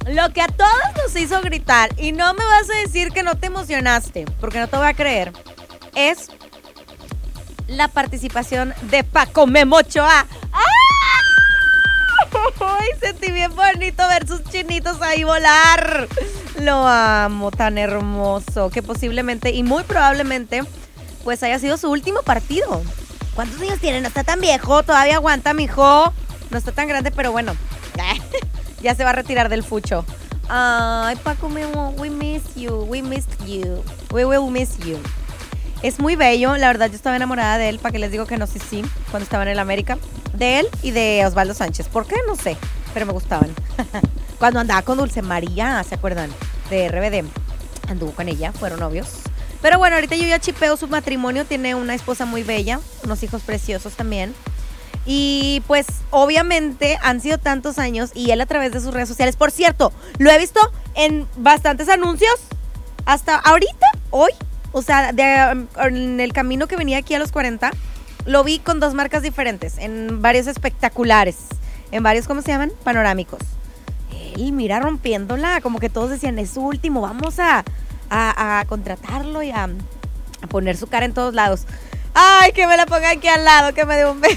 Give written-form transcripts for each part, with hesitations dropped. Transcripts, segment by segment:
Lo que a todos nos hizo gritar, y no me vas a decir que no te emocionaste, porque no te voy a creer, es la participación de Paco Memo Ochoa. ¡Ah! ¡Ay! Sentí bien bonito ver sus chinitos ahí volar. Lo amo, tan hermoso, que posiblemente y muy probablemente pues haya sido su último partido. ¿Cuántos años tiene? No está tan viejo, todavía aguanta, mijo. No está tan grande, pero bueno, ya se va a retirar del fucho. Ay, Paco Memo, we miss you, we missed you, we will miss you. Es muy bello, la verdad yo estaba enamorada de él, para que les digo que no sé si, cuando estaba en el América. De él y de Osvaldo Sánchez. ¿Por qué? No sé, pero me gustaban. Cuando andaba con Dulce María, ¿se acuerdan? De RBD. Anduvo con ella, fueron novios. Pero bueno, ahorita yo ya chipeo su matrimonio, tiene una esposa muy bella, unos hijos preciosos también. Y pues obviamente han sido tantos años y él a través de sus redes sociales, por cierto, lo he visto en bastantes anuncios hasta ahorita, hoy, o sea, en el camino que venía aquí a los 40, lo vi con 2 marcas diferentes, en varios espectaculares, en varios, ¿cómo se llaman? Panorámicos. Él, mira, rompiéndola, como que todos decían, es su último, vamos a contratarlo y a poner su cara en todos lados. Ay, que me la ponga aquí al lado, que me dé un beso.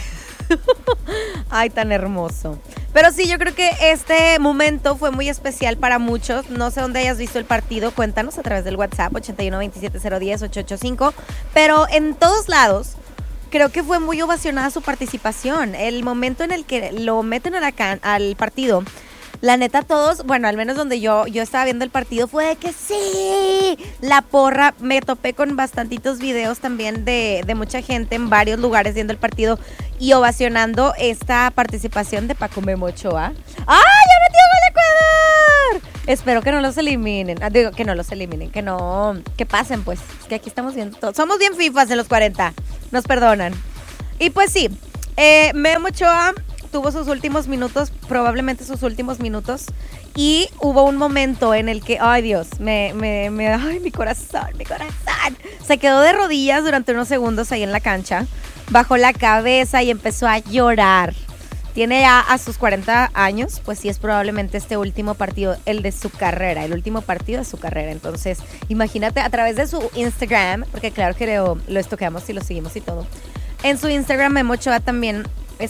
Ay, tan hermoso. Pero sí, yo creo que este momento fue muy especial para muchos. No sé dónde hayas visto el partido, cuéntanos a través del WhatsApp 81 27 010 885. Pero en todos lados creo que fue muy ovacionada su participación. El momento en el que lo meten al partido, la neta todos, bueno, al menos donde yo estaba viendo el partido, fue de que sí, la porra. Me topé con bastantitos videos también de mucha gente en varios lugares viendo el partido y ovacionando esta participación de Paco Memo Ochoa. ¡Ay, ya metió gol Ecuador! Espero que no los eliminen. Digo, que no los eliminen, que pasen, pues. Es que aquí estamos viendo todo. Somos bien fifas en los 40, nos perdonan. Y pues sí, Memo Ochoa tuvo sus últimos minutos, probablemente sus últimos minutos, y hubo un momento en el que, ay Dios, ay, mi corazón, se quedó de rodillas durante unos segundos ahí en la cancha, bajó la cabeza y empezó a llorar. Tiene ya a sus 40 años, pues sí es probablemente este último partido, el de su carrera, el último partido de su carrera. Entonces, imagínate a través de su Instagram, porque claro que lo estoqueamos y lo seguimos y todo. En su Instagram, Memo Ochoa también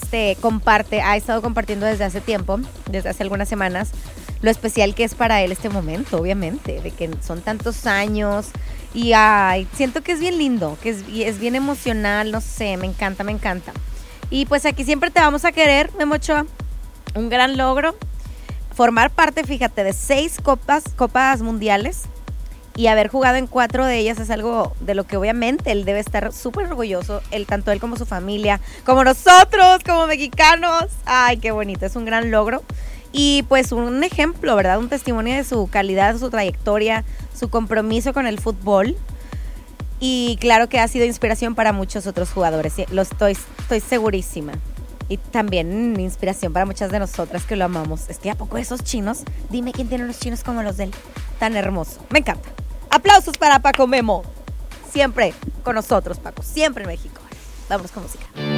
ha estado compartiendo desde hace tiempo, desde hace algunas semanas, lo especial que es para él este momento, obviamente, de que son tantos años y siento que es bien lindo, que es bien emocional, no sé, me encanta. Y pues aquí siempre te vamos a querer, Memo Ochoa, un gran logro, formar parte, fíjate, de 6 copas mundiales y haber jugado en 4 de ellas es algo de lo que obviamente él debe estar súper orgulloso, tanto él como su familia, como nosotros, como mexicanos. Ay, qué bonito, es un gran logro. Y pues un ejemplo, ¿verdad? Un testimonio de su calidad, su trayectoria, su compromiso con el fútbol. Y claro que ha sido inspiración para muchos otros jugadores, estoy segurísima. Y también inspiración para muchas de nosotras que lo amamos. Es que ¿a poco esos chinos? Dime quién tiene unos chinos como los de él. Tan hermoso. Me encanta. Aplausos para Paco Memo. Siempre con nosotros, Paco. Siempre en México. Vamos con música.